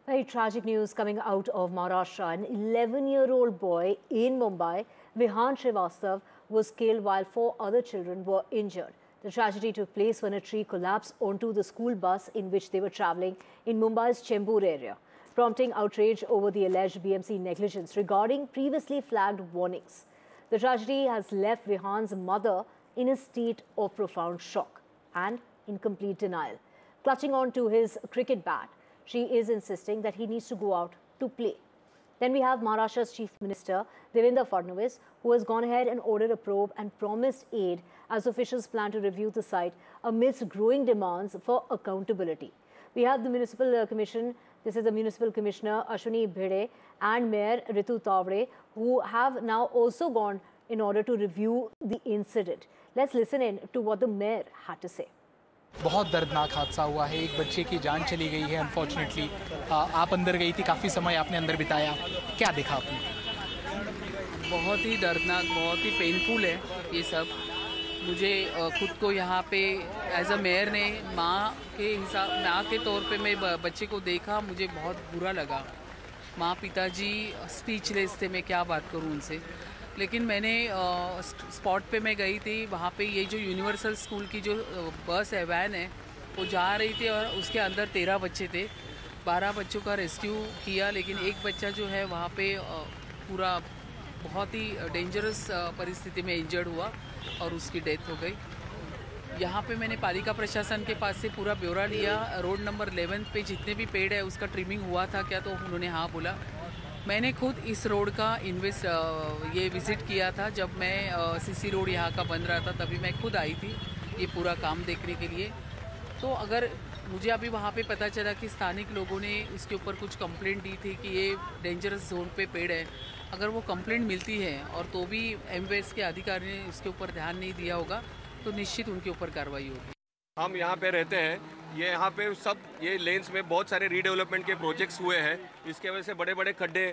Very tragic news coming out of Maharashtra. An 11-year-old boy in Mumbai, Vihan Srivastav, was killed while 4 other children were injured. The tragedy took place when a tree collapsed onto the school bus in which they were travelling in Mumbai's Chembur area, prompting outrage over the alleged BMC negligence regarding previously flagged warnings. The tragedy has left Vihan's mother in a state of profound shock and in complete denial. Clutching on to his cricket bat, she is insisting that he needs to go out to play. Then we have Maharashtra's Chief Minister, Devendra Fadnavis, who has gone ahead and ordered a probe and promised aid as officials plan to review the site amidst growing demands for accountability. We have the Municipal Commission, this is the Municipal Commissioner Ashwini Bhede and Mayor Ritu Tawade, who have now also gone in order to review the incident. Let's listen in to what the Mayor had to say. बहुत दर्दनाक हादसा हुआ है, एक बच्चे की जान चली गई है अनफॉर्चुनेटली। आप अंदर गई थी, काफ़ी समय आपने अंदर बिताया, क्या देखा आपने? बहुत ही दर्दनाक, बहुत ही पेनफुल है ये सब। मुझे खुद को यहाँ पे एज अ मेयर ने माँ के तौर पे मैं बच्चे को देखा, मुझे बहुत बुरा लगा। माँ पिताजी स्पीचलेस थे, मैं क्या बात करूँ उनसे। लेकिन मैंने स्पॉट पे मैं गई थी, वहाँ पे ये जो यूनिवर्सल स्कूल की जो बस है, वैन है, वो जा रही थी और उसके अंदर 13 बच्चे थे। 12 बच्चों का रेस्क्यू किया, लेकिन एक बच्चा जो है वहाँ पे पूरा बहुत ही डेंजरस परिस्थिति में इंजर्ड हुआ और उसकी डेथ हो गई। यहाँ पे मैंने पालिका प्रशासन के पास से पूरा ब्यौरा लिया। रोड नंबर 11 पे जितने भी पेड़ है उसका ट्रिमिंग हुआ था क्या, तो उन्होंने हाँ बोला। मैंने खुद इस रोड का ये विज़िट किया था जब मैं सीसी रोड यहाँ का बन रहा था, तभी मैं खुद आई थी ये पूरा काम देखने के लिए। तो अगर मुझे अभी वहाँ पे पता चला कि स्थानिक लोगों ने इसके ऊपर कुछ कंप्लेंट दी थी कि ये डेंजरस जोन पे पेड़ है, अगर वो कंप्लेंट मिलती है और तो भी एमवेस के अधिकारी ने इसके ऊपर ध्यान नहीं दिया होगा तो निश्चित उनके ऊपर कार्रवाई होगी। हम यहाँ पे रहते हैं, ये यहाँ पे सब ये लेन्स में बहुत सारे रीडेवलपमेंट के प्रोजेक्ट्स हुए हैं। इसके वजह से बड़े बड़े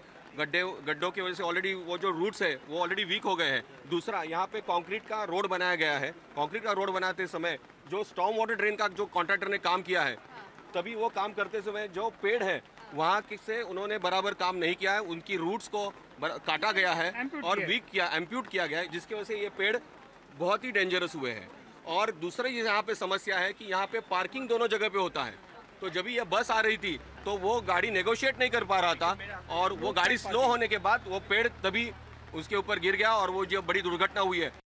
गड्ढों की वजह से ऑलरेडी वो जो रूट्स है वो ऑलरेडी वीक हो गए हैं। दूसरा, यहाँ पे कंक्रीट का रोड बनाया गया है। कंक्रीट का रोड बनाते समय जो स्टॉर्म वाटर ड्रेन का जो कॉन्ट्रैक्टर ने काम किया है, तभी वो काम करते समय जो पेड़ है वहाँ से उन्होंने बराबर काम नहीं किया है। उनकी रूट्स को काटा गया है और एम्प्यूट किया गया है, जिसकी वजह से ये पेड़ बहुत ही डेंजरस हुए हैं। और दूसरा ये यहाँ पे समस्या है कि यहाँ पे पार्किंग दोनों जगह पे होता है, तो जब ये बस आ रही थी तो वो गाड़ी नेगोशिएट नहीं कर पा रहा था और वो गाड़ी स्लो होने के बाद वो पेड़ तभी उसके ऊपर गिर गया और वो जो बड़ी दुर्घटना हुई है।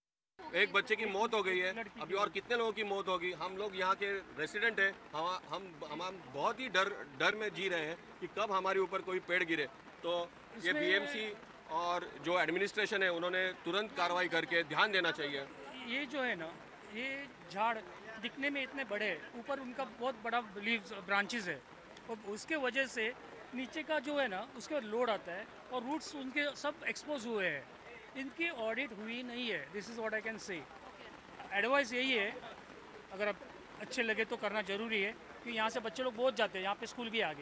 एक बच्चे की मौत हो गई है, अभी और कितने लोगों की मौत होगी। हम लोग यहाँ के रेसिडेंट हैं, हम बहुत ही डर में जी रहे हैं कि कब हमारे ऊपर कोई पेड़ गिरे। तो ये बीएमसी और जो एडमिनिस्ट्रेशन है उन्होंने तुरंत कार्रवाई करके ध्यान देना चाहिए। ये जो है ना, ये झाड़ दिखने में इतने बड़े हैं, ऊपर उनका बहुत बड़ा लीव्स ब्रांचेस है और उसके वजह से नीचे का जो है ना उसके लोड आता है और रूट्स उनके सब एक्सपोज हुए हैं। इनकी ऑडिट हुई नहीं है। This is what I can say. Advice यही है, अगर आप अच्छे लगे तो करना ज़रूरी है कि यहाँ से बच्चे लोग बहुत जाते हैं, यहाँ पे स्कूल भी आगे।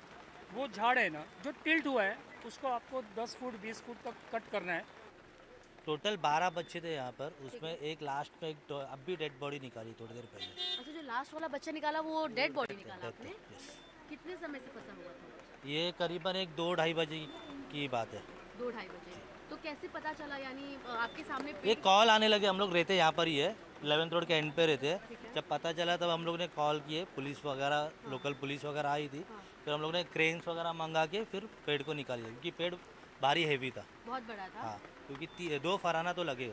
वो झाड़ है ना जो टिल्ट हुआ है उसको आपको 10 फुट 20 फुट तक कट करना है। टोटल 12 बच्चे थे यहाँ पर, उसमें एक लास्ट में अब भी डेड बॉडी निकाली थोड़ी देर पहले। अच्छा, जो लास्ट वाला बच्चा निकाला वो डेड बॉडी निकाला आपने? कितने समय से फंसा हुआ था? ये करीबन 2-2:30 बजे की बात है। 2-2:30 बजे। तो कैसे पता चला, यानी आपके सामने ये कॉल आने लगे? हम लोग रहते यहाँ पर ही है, 11th रोड के एंड पे रहते हैं। जब पता चला तब हम लोग ने कॉल किए, पुलिस वगैरह लोकल पुलिस वगैरह आई थी। फिर हम लोग ने क्रेन्स वगैरह मंगा के फिर पेड़ को निकाल लिया, क्योंकि पेड़ भारी हैवी था, बहुत बड़ा था। हाँ, क्योंकि 2 फराना तो लगेगा।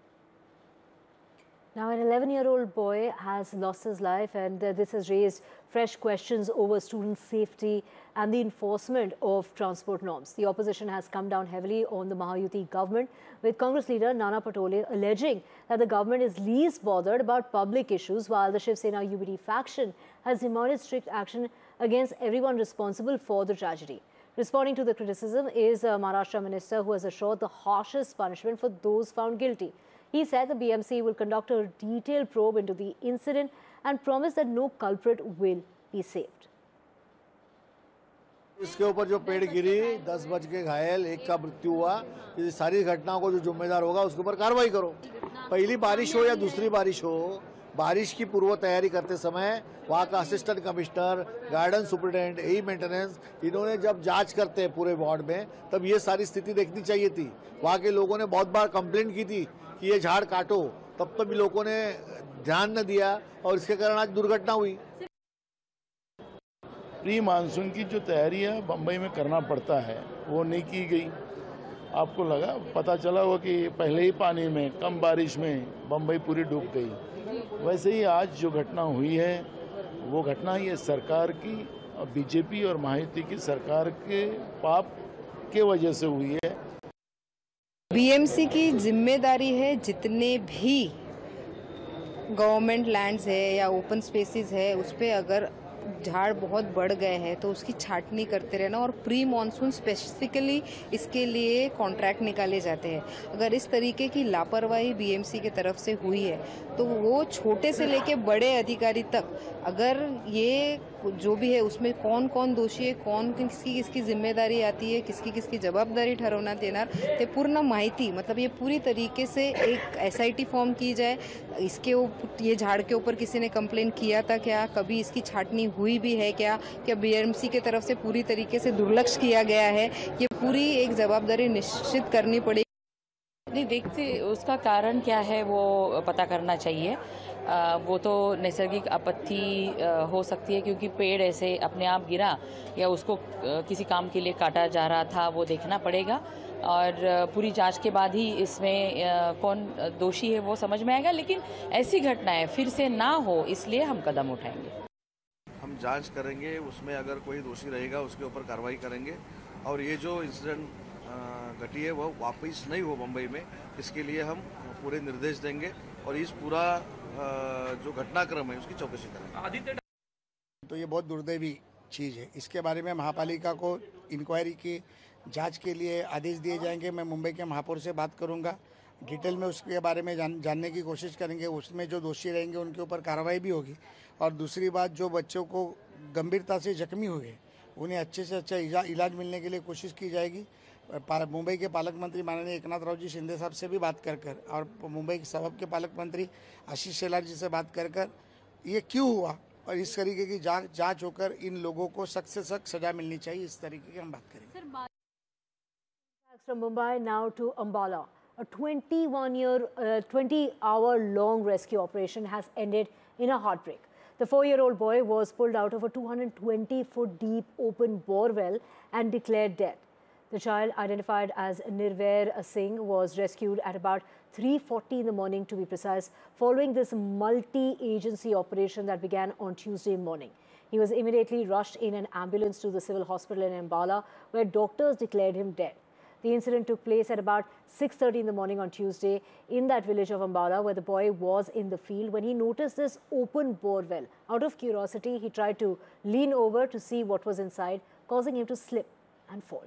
Now, an 11-year-old boy has lost his life, and this has raised fresh questions over student safety and the enforcement of transport norms. The opposition has come down heavily on the Mahayuti government, with Congress leader Nana Patole alleging that the government is least bothered about public issues, while the Shiv Sena UBD faction has demanded strict action against everyone responsible for the tragedy. Responding to the criticism is a Maharashtra minister who has assured the harshest punishment for those found guilty. He said the BMC will conduct a detailed probe into the incident and promised that no culprit will be saved. इसके ऊपर जो पेड़ गिरी, 10 बच के घायल, 1 का मृत्यु हुआ। इस सारी घटनाओं को जो जिम्मेदार होगा उसके ऊपर कार्रवाई करो। पहली बारिश हो या दूसरी बारिश हो, बारिश की पूर्व तैयारी करते समय वहाँ का असिस्टेंट कमिश्नर, गार्डन सुपरिटेंडेंट, एई मेंटेनेंस, इन्होंने जब जांच करते हैं पूरे वार्ड में, तब ये सारी स्थिति देखनी चाहिए थी। वहाँ के लोगों ने बहुत बार कंप्लेंट की थी कि ये झाड़ काटो, तब भी लोगों ने ध्यान न दिया और इसके कारण आज दुर्घटना हुई। प्री मानसून की जो तैयारी है बम्बई में करना पड़ता है, वो नहीं की गई। आपको लगा, पता चला हो कि पहले ही पानी में, कम बारिश में बम्बई पूरी डूब गई। वैसे ही आज जो घटना हुई है, वो घटना ये सरकार की, बीजेपी और महायुति की सरकार के पाप के वजह से हुई है। बीएमसी की जिम्मेदारी है, जितने भी गवर्नमेंट लैंड्स है या ओपन स्पेसेस है, उस पर अगर झाड़ बहुत बढ़ गए हैं तो उसकी छाटनी करते रहना, और प्री मॉनसून स्पेसिफिकली इसके लिए कॉन्ट्रैक्ट निकाले जाते हैं। अगर इस तरीके की लापरवाही बीएमसी की तरफ से हुई है तो वो छोटे से लेके बड़े अधिकारी तक, अगर ये जो भी है उसमें कौन कौन दोषी है, कौन किसकी जिम्मेदारी आती है, किसकी जबाबदारी ठरवण्यात येणार ते पूर्ण माहिती, मतलब ये पूरी तरीके से एक एसआईटी फॉर्म की जाए। इसके ये झाड़ के ऊपर किसी ने कंप्लेंट किया था क्या, कभी इसकी छाटनी हुई भी है क्या बीएमसी की तरफ से पूरी तरीके से दुर्लक्ष्य किया गया है, ये पूरी एक जवाबदारी निश्चित करनी पड़ेगी। नहीं देखते उसका कारण क्या है वो पता करना चाहिए। वो तो नैसर्गिक आपत्ति हो सकती है, क्योंकि पेड़ ऐसे अपने आप गिरा या उसको किसी काम के लिए काटा जा रहा था, वो देखना पड़ेगा। और पूरी जांच के बाद ही इसमें कौन दोषी है वो समझ में आएगा। लेकिन ऐसी घटनाएं फिर से ना हो, इसलिए हम कदम उठाएंगे। हम जांच करेंगे, उसमें अगर कोई दोषी रहेगा उसके ऊपर कार्रवाई करेंगे, और ये जो इंसिडेंट घटी है वो वापस नहीं हो मुंबई में, इसके लिए हम पूरे निर्देश देंगे और इस पूरा जो घटनाक्रम है उसकी चौकसी करेंगे। तो ये बहुत दुर्दैवी चीज़ है, इसके बारे में महापालिका को इंक्वायरी की जांच के लिए आदेश दिए जाएंगे। मैं मुंबई के महापौर से बात करूंगा, डिटेल में उसके बारे में जानने की कोशिश करेंगे। उसमें जो दोषी रहेंगे उनके ऊपर कार्रवाई भी होगी। और दूसरी बात, जो बच्चों को गंभीरता से जख्मी हुए उन्हें अच्छे से अच्छा इलाज मिलने के लिए कोशिश की जाएगी। मुंबई के पालक मंत्री माननीय एकनाथ राव जी शिंदे साहब से भी बात कर और मुंबई के सबब के पालक मंत्री आशीष शेलार जी से बात कर ये क्यों हुआ और इस तरीके की जांच होकर इन लोगों को सख्त से सख्त सजा मिलनी चाहिए, इस तरीके की हम बात करेंगे। From Mumbai now to Ambala, a 20-hour-long rescue operation has ended in a heartbreak. The 4-year-old boy was pulled out of a 220-foot deep open bore well and declared dead. The child, identified as Nirvair Singh, was rescued at about 3:40 in the morning, to be precise, following this multi-agency operation that began on Tuesday morning. He was immediately rushed in an ambulance to the civil hospital in Ambala, where doctors declared him dead. The incident took place at about 6:30 in the morning on Tuesday in that village of Ambala, where the boy was in the field when he noticed this open bore well. Out of curiosity, he tried to lean over to see what was inside, causing him to slip and fall.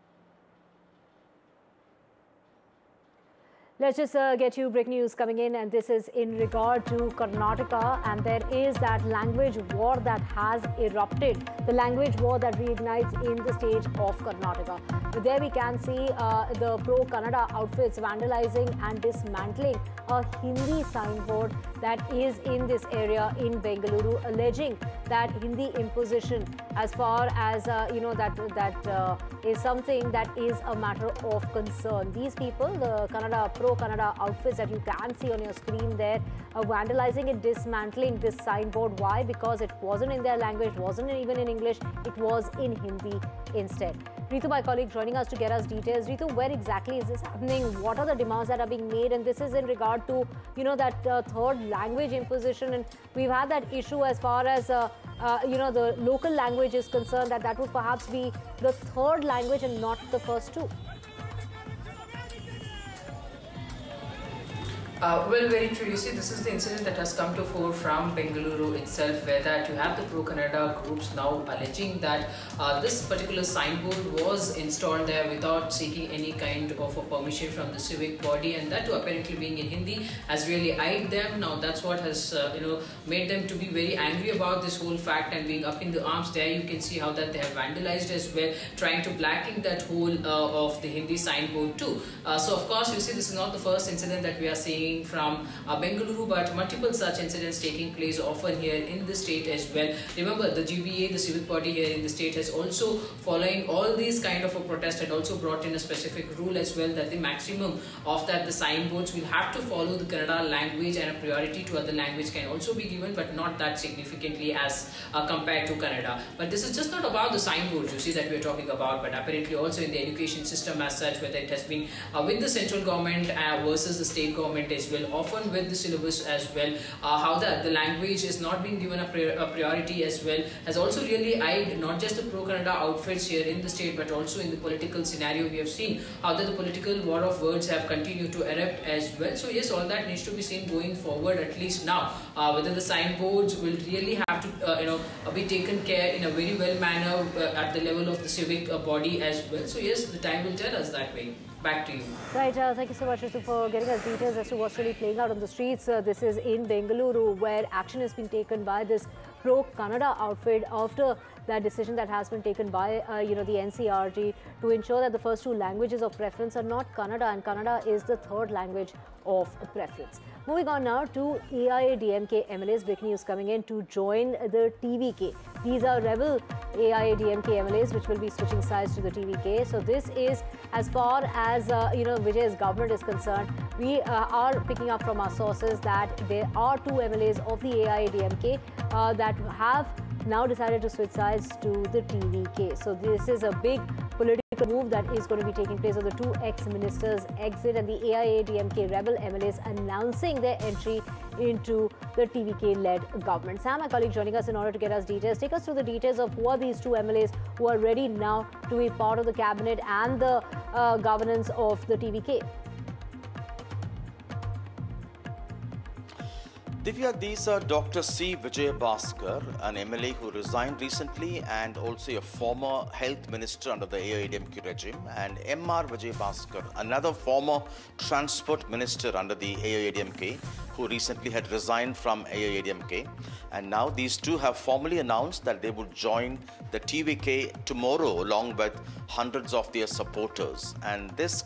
Let's just get you breaking news coming in, and this is in regard to Karnataka, and there is that language war that has erupted, the language war that reignites in the state of Karnataka. There we can see the pro-Kannada outfits vandalizing and dismantling a Hindi signboard that is in this area in Bengaluru, alleging that Hindi imposition, as far as that is something that is a matter of concern. These people, the pro-Kannada outfits that you can see on your screen there, are vandalizing and dismantling this signboard. Why? Because it wasn't in their language, wasn't even in English, it was in Hindi instead. Ritu, my colleague, joining us to get us details. Ritu, where exactly is this happening? What are the demands that are being made? And this is in regard to, that third language imposition. And we've had that issue as far as, the local language is concerned, that would perhaps be the third language and not the first two. Well, very true. You see, this is the incident that has come to fore from Bengaluru itself, where that you have the pro-Kannada groups now alleging that this particular signboard was installed there without seeking any kind of a permission from the civic body, and that too apparently being in Hindi has really eyed them. Now that's what has made them to be very angry about this whole fact and being up in the arms. There you can see how that they have vandalized as well, trying to blacken that whole of the Hindi signboard too. So of course, you see, this is not the first incident that we are seeing being from Bengaluru, but multiple such incidents taking place often here in the state as well. Remember, the GBA, the civic body here in the state, has also, following all these kind of a protest, had also brought in a specific rule as well, that the maximum of that the signboards will have to follow the Kannada language, and a priority to other language can also be given, but not that significantly as compared to Kannada. But this is just not about the signboards, you see, that we are talking about, but apparently also in the education system as such, whether it has been with the central government versus the state government as well, often with the syllabus as well, how the language is not being given a priority as well, has also really eyed not just the pro-Kannada outfits here in the state, but also in the political scenario. We have seen how the political war of words have continued to erupt as well. So yes, all that needs to be seen going forward, at least now, whether the signboards will really have to be taken care in a very well manner at the level of the civic body as well. So yes, the time will tell us that way. Back to you. Right, thank you so much, Ritu, for getting us details as to what's really playing out on the streets. This is in Bengaluru, where action has been taken by this pro-Kannada outfit after that decision that has been taken by the NCRT to ensure that the first two languages of preference are not Kannada, and Kannada is the third language of preference. Moving on now to AIADMK MLAs. Breaking news coming in to join the TVK. These are rebel AIADMK MLAs which will be switching sides to the TVK. So this is as far as Vijay's government is concerned. We are picking up from our sources that there are two MLAs of the AIADMK that have now decided to switch sides to the TVK. So this is a big political move that is going to be taking place of the two ex-ministers' exit and the AIADMK rebel MLAs announcing their entry into the TVK-led government. Sam, my colleague, joining us in order to get us details. Take us through the details of who are these two MLAs who are ready now to be part of the cabinet and the governance of the TVK. Divya, these are Dr. C. Vijayabhaskar, an MLA who resigned recently and also a former health minister under the AIADMK regime, and M.R. Vijayabhaskar, another former transport minister under the AIADMK, who recently had resigned from AIADMK. And now these two have formally announced that they would join the TVK tomorrow along with hundreds of their supporters. And this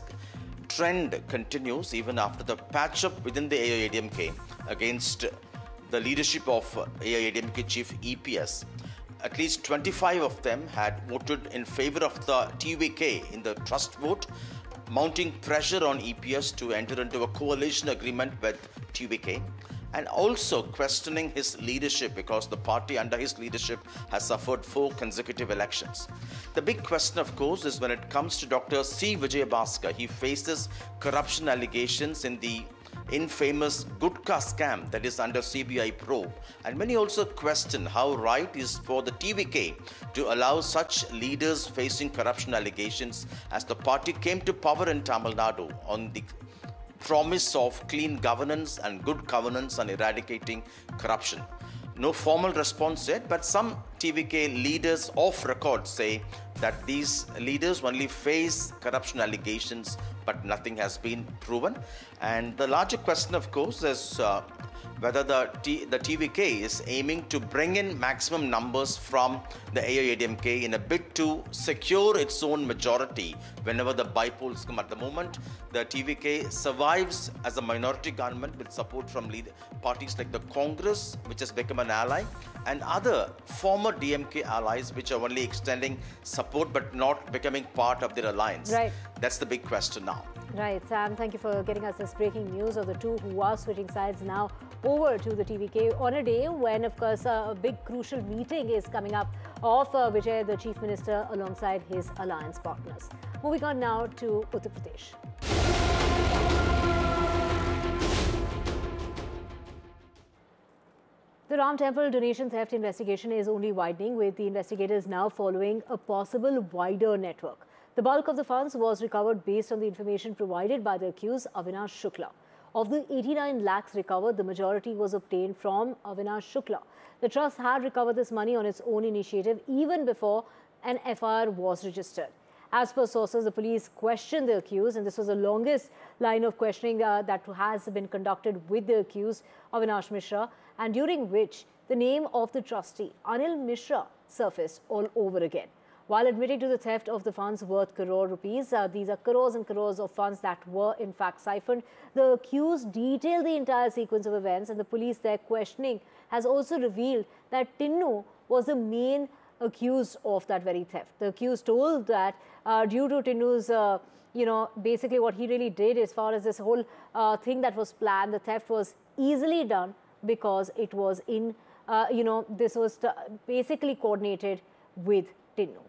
trend continues even after the patch-up within the AIADMK against the leadership of AIADMK chief EPS. At least 25 of them had voted in favor of the TVK in the trust vote, mounting pressure on EPS to enter into a coalition agreement with TVK, and also questioning his leadership because the party under his leadership has suffered 4 consecutive elections. The big question, of course, is when it comes to Dr. C. Vijayabhaskar. He faces corruption allegations in the infamous Gutka scam that is under CBI probe. And many also question how right is for the TVK to allow such leaders facing corruption allegations, as the party came to power in Tamil Nadu on the promise of clean governance and good governance and eradicating corruption. No formal response yet, but some TVK leaders off record say that these leaders only face corruption allegations, but nothing has been proven. And the larger question, of course, is whether the TVK is aiming to bring in maximum numbers from the AIADMK in a bid to secure its own majority whenever the by-polls come. At the moment, the TVK survives as a minority government with support from parties like the Congress, which has become an ally, and other former DMK allies which are only extending support but not becoming part of their alliance. Right. That's the big question now. Right, Sam, thank you for getting us this breaking news of the two who are switching sides now over to the TVK on a day when, of course, a big crucial meeting is coming up of Vijay, the Chief Minister, alongside his alliance partners. Moving on now to Uttar Pradesh. The Ram Temple donation theft investigation is only widening, with the investigators now following a possible wider network. The bulk of the funds was recovered based on the information provided by the accused, Avinash Shukla. Of the 89 lakhs recovered, the majority was obtained from Avinash Shukla. The trust had recovered this money on its own initiative even before an FIR was registered. As per sources, the police questioned the accused, and this was the longest line of questioning that has been conducted with the accused, Avinash Mishra, and during which the name of the trustee, Anil Mishra, surfaced all over again. while admitting to the theft of the funds worth crore rupees. These are crores and crores of funds that were in fact siphoned. The accused detailed the entire sequence of events, and the police, their questioning has also revealed that Tinnu was the main accused of that very theft. The accused told that due to Tinnu's, basically what he really did as far as this whole thing that was planned, the theft was easily done because it was in, this was basically coordinated with Tinnu.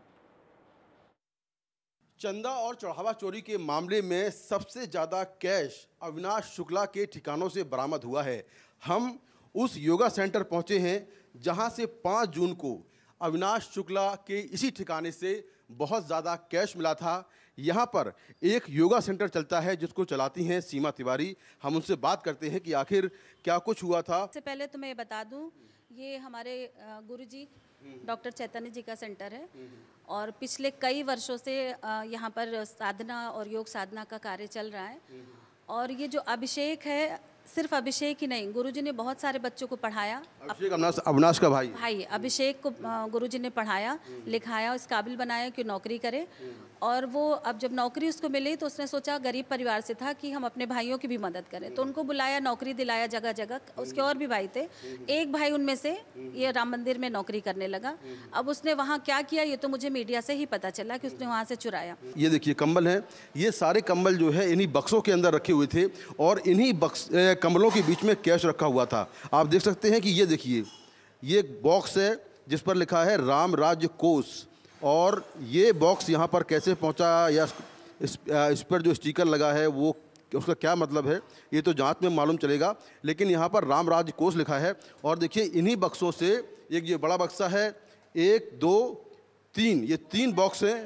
चंदा और चढ़ावा चोरी के मामले में सबसे ज़्यादा cash Avinash Shukla के ठिकानों से बरामद हुआ है। हम उस योगा सेंटर पहुंचे हैं जहां से 5 जून को अविनाश शुक्ला के इसी ठिकाने से बहुत ज़्यादा कैश मिला था। यहां पर एक योगा सेंटर चलता है जिसको चलाती हैं सीमा तिवारी। हम उनसे बात करते हैं कि आखिर क्या कुछ हुआ था। सबसे पहले तो मैं बता दूं, ये हमारे गुरुजी डॉक्टर चैतन्य जी का सेंटर है और पिछले कई वर्षों से यहाँ पर साधना और योग साधना का कार्य चल रहा है। और ये जो अभिषेक है, सिर्फ अभिषेक ही नहीं, गुरुजी ने बहुत सारे बच्चों को पढ़ाया। अभिषेक अविनाश का भाई अभिषेक को गुरुजी ने पढ़ाया, लिखाया, इस काबिल बनाया कि नौकरी करे। और वो अब जब नौकरी उसको मिली तो उसने सोचा, गरीब परिवार से था, कि हम अपने भाइयों की भी मदद करें। तो उनको बुलाया, नौकरी दिलाया जगह जगह। उसके और भी भाई थे, एक भाई उनमें से ये राम मंदिर में नौकरी करने लगा। अब उसने वहाँ क्या किया ये तो मुझे मीडिया से ही पता चला कि उसने वहाँ से चुराया। ये देखिए कंबल हैं, ये सारे कंबल जो है इन्हीं बक्सों के अंदर रखे हुए थे और इन्हीं कंबलों के बीच में कैश रखा हुआ था। आप देख सकते हैं कि ये देखिए, ये बॉक्स है जिस पर लिखा है राम राज्य कोष, और ये बॉक्स यहाँ पर कैसे पहुँचा या इस पर जो स्टिकर लगा है वो उसका क्या मतलब है ये तो जांच में मालूम चलेगा। लेकिन यहाँ पर राम राज्य कोष लिखा है और देखिए इन्हीं बक्सों से एक ये बड़ा बक्सा है, 1 2 3, ये 3 बॉक्स हैं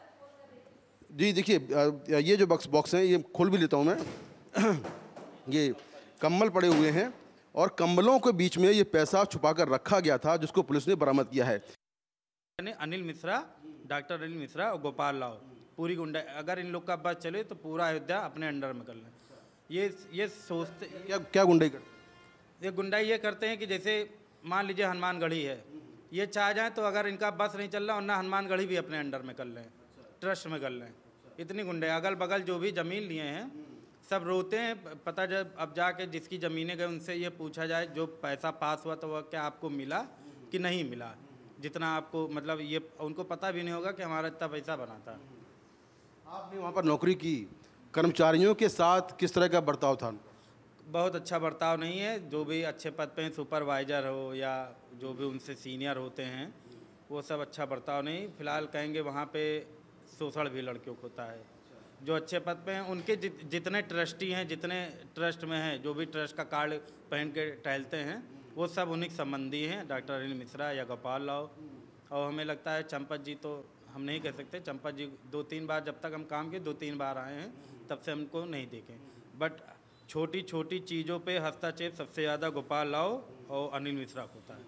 जी। देखिए ये जो बॉक्स हैं ये खोल भी लेता हूँ मैं। ये कंबल पड़े हुए हैं और कंबलों के बीच में ये पैसा छुपा कर रखा गया था जिसको पुलिस ने बरामद किया है। अनिल मिश्रा, डॉक्टर अनिल मिश्रा और गोपाल राव, पूरी गुंडा, अगर इन लोग का बस चले तो पूरा अयोध्या अपने अंडर में कर लें। ये सोचते क्या गुंडाई करते? ये गुंडाई ये करते हैं कि जैसे मान लीजिए हनुमानगढ़ी है, ये चाह जाएं तो अगर इनका बस नहीं चल रहा वरना हनुमानगढ़ी भी अपने अंडर में कर लें, ट्रस्ट में कर लें। इतनी गुंडे अगल बगल जो भी ज़मीन लिए हैं सब रोते हैं। पता जब अब जाके जिसकी ज़मीनें गए उनसे ये पूछा जाए जो पैसा पास हुआ तो वह क्या आपको मिला कि नहीं मिला, जितना आपको मतलब ये उनको पता भी नहीं होगा कि हमारा इतना पैसा बना था। आपने वहाँ पर नौकरी की, कर्मचारियों के साथ किस तरह का बर्ताव था? बहुत अच्छा बर्ताव नहीं है। जो भी अच्छे पद पे सुपरवाइज़र हो या जो भी उनसे सीनियर होते हैं वो सब अच्छा बर्ताव नहीं। फ़िलहाल कहेंगे वहाँ पे शोषण भी लड़कियों को होता है। जो अच्छे पद पे हैं उनके जितने ट्रस्टी हैं, जितने ट्रस्ट में हैं, जो भी ट्रस्ट का कार्ड पहन के टहलते हैं वो सब उन्हीं संबंधी हैं, डॉक्टर अनिल मिश्रा या गोपाल राव। और हमें लगता है चंपत जी तो हम नहीं कह सकते, चंपत जी 2-3 बार जब तक हम काम किए 2-3 बार आए हैं, तब से हमको नहीं देखे। बट छोटी छोटी चीज़ों पे हस्तक्षेप सबसे ज़्यादा गोपाल राव और अनिल मिश्रा को होता है।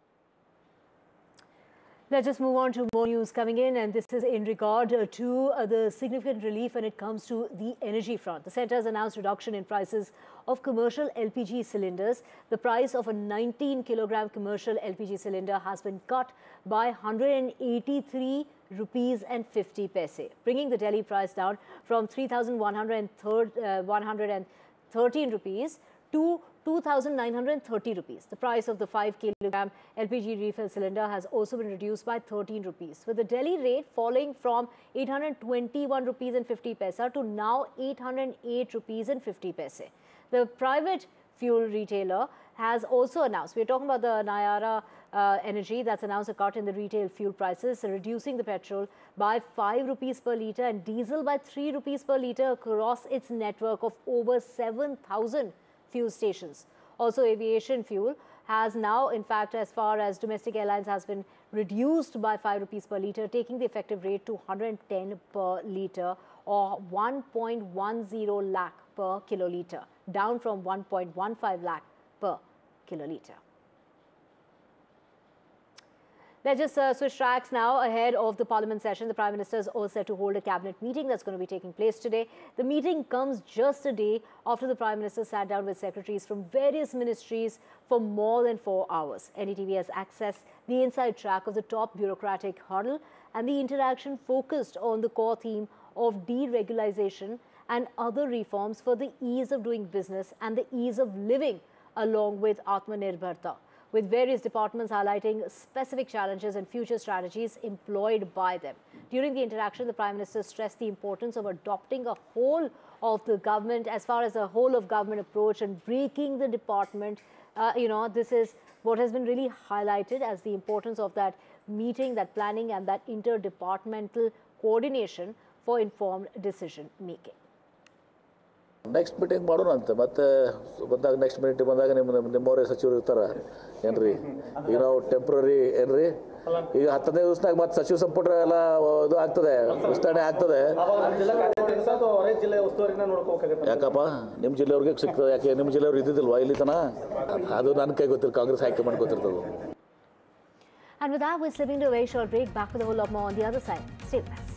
Let's just move on to more news coming in, and this is in regard to the significant relief when it comes to the energy front. The centre has announced reduction in prices of commercial LPG cylinders. The price of a 19-kilogram commercial LPG cylinder has been cut by 183 rupees and 50 paise, bringing the Delhi price down from 3,113 rupees to 2,930 rupees. The price of the 5-kilogram LPG refill cylinder has also been reduced by 13 rupees, with the Delhi rate falling from 821 rupees and 50 paise to now 808 rupees and 50 paise. The private fuel retailer has also announced, we're talking about the Nayara Energy, that's announced a cut in the retail fuel prices, reducing the petrol by 5 rupees per litre and diesel by 3 rupees per litre across its network of over 7,000 fuel stations. Also, aviation fuel has now, in fact, as far as domestic airlines, has been reduced by 5 rupees per litre, taking the effective rate to 110 per litre or 1.10 lakh per kilolitre, down from 1.15 lakh per kilolitre. Let's just switch tracks now. Ahead of the Parliament session, the Prime Minister is all set to hold a cabinet meeting that's going to be taking place today. The meeting comes just a day after the Prime Minister sat down with secretaries from various ministries for more than 4 hours. NDTV has accessed the inside track of the top bureaucratic huddle, and the interaction focused on the core theme of deregulation and other reforms for the ease of doing business and the ease of living, along with Atmanirbharta, with various departments highlighting specific challenges and future strategies employed by them. During the interaction, the Prime Minister stressed the importance of adopting a whole of the government, as far as a whole of government approach, and breaking the department. This is what has been really highlighted as the importance of that meeting, that planning and that interdepartmental coordination for informed decision making. Next meeting ಮಾಡೋಣ ಅಂತ ಮತ್ತೆ ಬಂದಾಗ next meeting ಬಂದಾಗ ನಿಮ್ಮವರೇ ಸಚಿವರು ಇರ್ತಾರೆ ಏನ್ರಿ ಈಗ ನಾವು ಟೆಂಪ್ರರಿ ಏನ್ರಿ ಈಗ 15 ದಿವಸನಾಗ ಮತ್ತೆ ಸಚಿವ ಸಂಪುಟ ಎಲ್ಲ ಇದು ಆಗ್ತದೆ ವಿಸ್ತರಣೆ ಆಗ್ತದೆ ಯಾಕಪ್ಪ ನಿಮ್ಮ ಜಿಲ್ಲೆಯವ್ರಿಗೆ ಸಿಗ್ತದೆ ಯಾಕೆ ನಿಮ್ಮ ಜಿಲ್ಲೆಯವ್ರು ಇದ್ದಿದ್ದಿಲ್ವಾ ಇಲ್ಲಿ ತನ ಅದು ನನ್ನ ಕೈ ಗೊತ್ತಿಲ್ಲ ಕಾಂಗ್ರೆಸ್ ಹೈಕಮಾಂಡ್ ಗೊತ್ತಿರ್ತದೆ. And with that, we're slipping to a very short break. Back with a whole lot more on the other side. Stay with us.